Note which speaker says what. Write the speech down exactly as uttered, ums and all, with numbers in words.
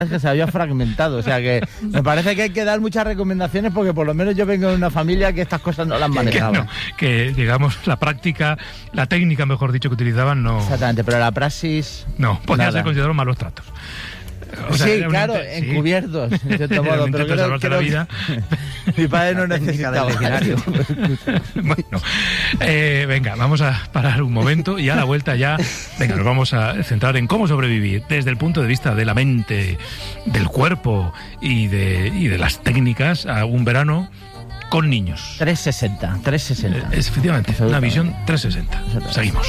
Speaker 1: que se había fragmentado, o sea que me parece que hay que dar muchas recomendaciones porque por lo menos yo vengo de una familia que estas cosas no las manejaba.
Speaker 2: Que, no, que digamos la práctica, la técnica mejor dicho que utilizaban no...
Speaker 1: Exactamente, pero la praxis...
Speaker 2: No, podían
Speaker 1: nada.
Speaker 2: ser considerados malos tratos. O sea,
Speaker 1: sí, claro,
Speaker 2: ente,
Speaker 1: encubiertos, sí. En cierto modo, pero creo, creo
Speaker 2: la vida.
Speaker 1: Mi padre no necesitaba
Speaker 3: del escenario.
Speaker 2: Bueno, eh, venga, vamos a parar un momento y a la vuelta ya, venga, nos vamos a centrar en cómo sobrevivir desde el punto de vista de la mente, del cuerpo y de, y de las técnicas a un verano con niños.
Speaker 1: trescientos sesenta, trescientos sesenta.
Speaker 2: Eh, efectivamente, una visión trescientos sesenta. Seguimos.